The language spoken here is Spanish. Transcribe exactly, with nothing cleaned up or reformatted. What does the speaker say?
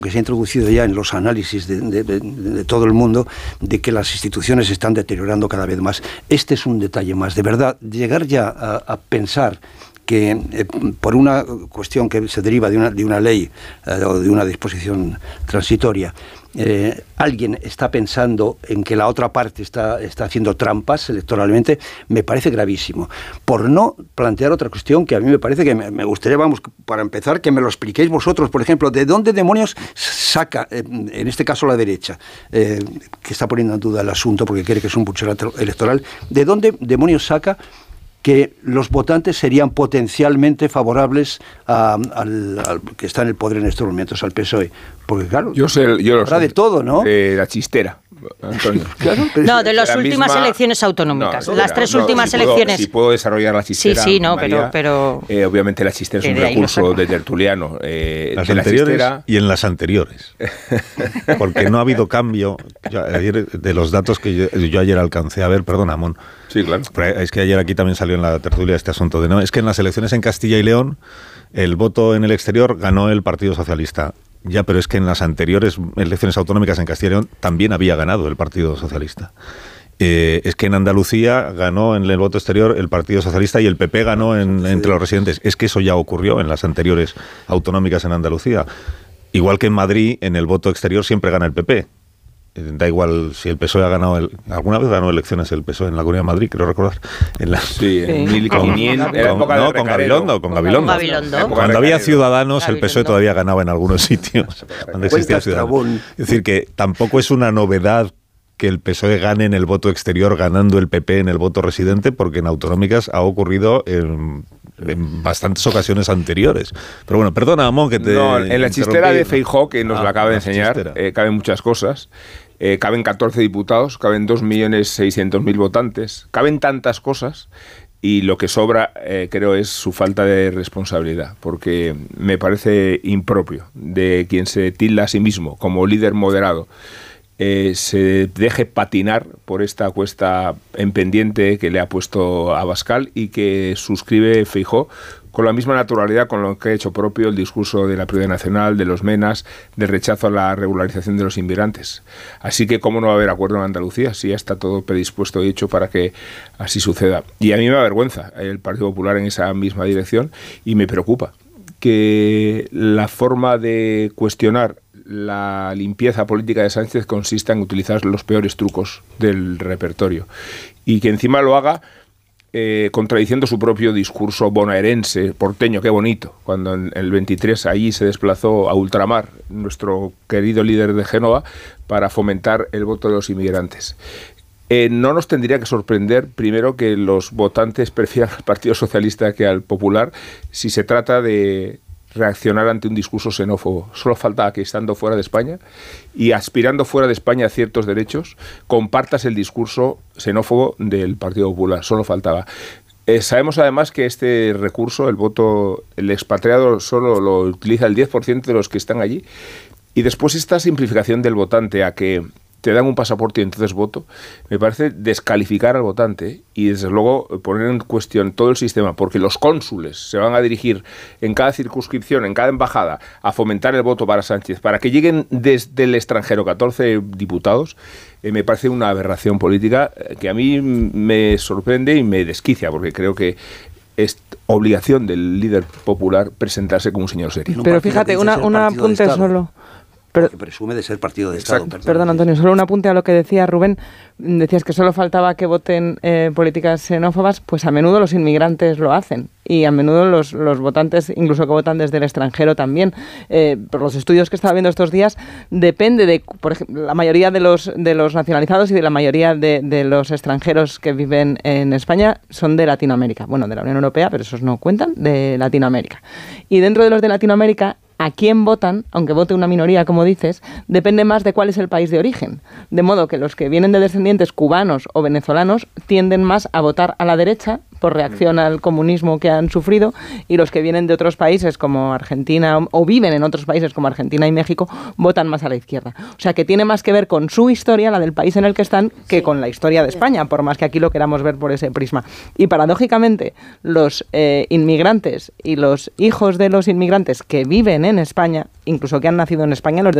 que se ha introducido ya en los análisis de, de, de, de todo el mundo, de que las instituciones se están deteriorando cada vez más. Este es un detalle más. De verdad, llegar ya a, a pensar que eh, por una cuestión que se deriva de una, de una ley eh, o de una disposición transitoria, eh, alguien está pensando en que la otra parte está, está haciendo trampas electoralmente, me parece gravísimo. Por no plantear otra cuestión que a mí me parece que me, me gustaría, vamos, para empezar, que me lo expliquéis vosotros, por ejemplo, ¿de dónde demonios saca, eh, en este caso la derecha, eh, que está poniendo en duda el asunto porque cree que es un puchero electoral, ¿de dónde demonios saca que los votantes serían potencialmente favorables a, al, al que está en el poder en estos momentos, al P S O E? Porque claro, yo sé, yo lo habrá sé, de todo, ¿no? De la chistera, Antonio. Claro, no, de las últimas misma, elecciones autonómicas. No, las tres no, últimas si elecciones. Puedo, si puedo desarrollar la chistera. Sí, sí, no, María, pero. pero eh, obviamente la chistera es un recurso de tertuliano. Eh, las de anteriores la chistera... y en las anteriores. Porque no ha habido cambio. Yo, ayer, de los datos que yo, yo ayer alcancé a ver, perdona, Amón. Sí, claro. Es que ayer aquí también salió en la tertulia este asunto de no. Es que en las elecciones en Castilla y León, el voto en el exterior ganó el Partido Socialista. Ya, pero es que en las anteriores elecciones autonómicas en Castilla y León también había ganado el Partido Socialista. Eh, es que en Andalucía ganó en el voto exterior el Partido Socialista y el P P ganó en, entre los residentes. Es que eso ya ocurrió en las anteriores autonómicas en Andalucía. Igual que en Madrid, en el voto exterior siempre gana el P P. Da igual si el P S O E ha ganado... El, ¿alguna vez ganó elecciones el P S O E en la Comunidad de Madrid? Creo recordar. En la, sí, en sí. mil quinientos. Con, con, no, con Gabilondo. Con Gabilondo. Con Gabilondo. Cuando había Ciudadanos, Gabilondo. El P S O E todavía ganaba en algunos sitios. Cuando existía Ciudadanos. Es decir, que tampoco es una novedad que el P S O E gane en el voto exterior ganando el P P en el voto residente, porque en autonómicas ha ocurrido en, en bastantes ocasiones anteriores. Pero bueno, perdona, Amón, que te... No, en la chistera de Feijóo, que nos ah, la acaba de enseñar, eh, caben muchas cosas. Eh, caben catorce diputados, caben dos millones seiscientos mil votantes, caben tantas cosas, y lo que sobra, eh, creo, es su falta de responsabilidad, porque me parece impropio de quien se tilda a sí mismo como líder moderado, Eh, se deje patinar por esta cuesta en pendiente que le ha puesto Abascal y que suscribe Feijóo con la misma naturalidad con lo que ha hecho propio el discurso de la prioridad nacional, de los menas, del rechazo a la regularización de los inmigrantes. Así que cómo no va a haber acuerdo en Andalucía si ya está todo predispuesto y hecho para que así suceda. Y a mí me avergüenza el Partido Popular en esa misma dirección y me preocupa que la forma de cuestionar la limpieza política de Sánchez consista en utilizar los peores trucos del repertorio y que encima lo haga eh, contradiciendo su propio discurso bonaerense, porteño, qué bonito, cuando en el veintitrés allí se desplazó a ultramar nuestro querido líder de Génova para fomentar el voto de los inmigrantes. Eh, no nos tendría que sorprender, primero, que los votantes prefieran al Partido Socialista que al Popular si se trata de reaccionar ante un discurso xenófobo. Solo falta que, estando fuera de España y aspirando fuera de España a ciertos derechos, compartas el discurso xenófobo del Partido Popular. Solo faltaba. Eh, sabemos además que este recurso, el voto, el expatriado solo lo utiliza el diez por ciento de los que están allí, y después esta simplificación del votante a que te dan un pasaporte y entonces voto, me parece descalificar al votante y desde luego poner en cuestión todo el sistema, porque los cónsules se van a dirigir en cada circunscripción, en cada embajada, a fomentar el voto para Sánchez, para que lleguen desde el extranjero catorce diputados, eh, me parece una aberración política que a mí me sorprende y me desquicia, porque creo que es obligación del líder popular presentarse como un señor serio. Pero fíjate, una, una apunte solo. Pero, que presume de ser partido de Estado. Perdón, perdón, Antonio, solo un apunte a lo que decía Rubén. Decías que solo faltaba que voten eh, políticas xenófobas. Pues a menudo los inmigrantes lo hacen. Y a menudo los, los votantes, incluso que votan desde el extranjero también. Eh, por los estudios que estaba viendo estos días, depende de, por ejemplo, la mayoría de los, de los nacionalizados y de la mayoría de, de los extranjeros que viven en España son de Latinoamérica. Bueno, de la Unión Europea, pero esos no cuentan, de Latinoamérica. Y dentro de los de Latinoamérica, a quién votan, aunque vote una minoría, como dices, depende más de cuál es el país de origen. De modo que los que vienen de descendientes cubanos o venezolanos tienden más a votar a la derecha por reacción al comunismo que han sufrido, y los que vienen de otros países como Argentina o, o viven en otros países como Argentina y México votan más a la izquierda. O sea que tiene más que ver con su historia, la del país en el que están, que sí. con la historia de España, por más que aquí lo queramos ver por ese prisma. Y paradójicamente, los eh, inmigrantes y los hijos de los inmigrantes que viven en España, incluso que han nacido en España, los